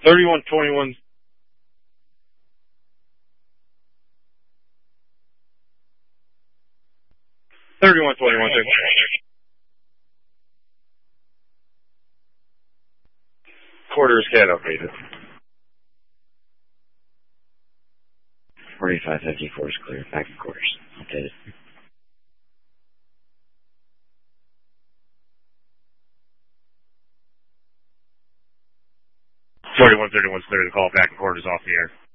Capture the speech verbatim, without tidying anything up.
thirty-one twenty-one. thirty-one twenty-one. Quarters can update it. forty-five fifty-four is clear. Back in quarters. Update it. forty-one thirty-one is clear to call back in quarters off the air.